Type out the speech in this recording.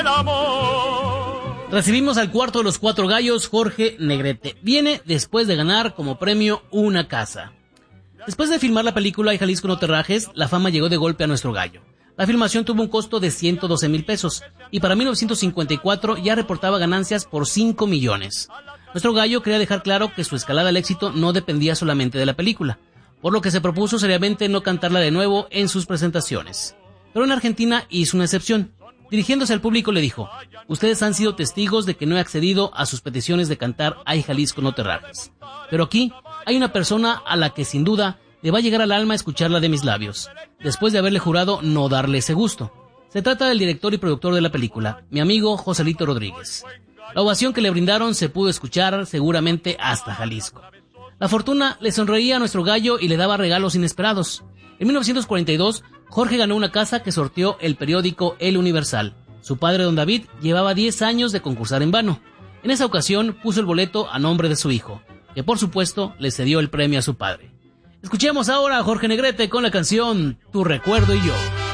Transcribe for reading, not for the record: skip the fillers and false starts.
Recibimos al cuarto de los cuatro gallos, Jorge Negrete. Viene después de ganar como premio una casa. Después de filmar la película Ay Jalisco no te rajes, la fama llegó de golpe a nuestro gallo. La filmación tuvo un costo de 112,000 pesos y para 1954 ya reportaba ganancias por 5 millones. Nuestro gallo quería dejar claro que su escalada al éxito no dependía solamente de la película, por lo que se propuso seriamente no cantarla de nuevo en sus presentaciones. Pero en Argentina hizo una excepción. Dirigiéndose al público le dijo: ustedes han sido testigos de que no he accedido a sus peticiones de cantar Ay Jalisco no te rajes. Pero aquí hay una persona a la que sin duda le va a llegar al alma escucharla de mis labios, después de haberle jurado no darle ese gusto. Se trata del director y productor de la película, mi amigo Joselito Rodríguez. La ovación que le brindaron se pudo escuchar seguramente hasta Jalisco. La fortuna le sonreía a nuestro gallo y le daba regalos inesperados. En 1942, Jorge ganó una casa que sorteó el periódico El Universal. Su padre, don David, llevaba 10 años de concursar en vano. En esa ocasión puso el boleto a nombre de su hijo, que por supuesto le cedió el premio a su padre. Escuchemos ahora a Jorge Negrete con la canción Tu recuerdo y yo.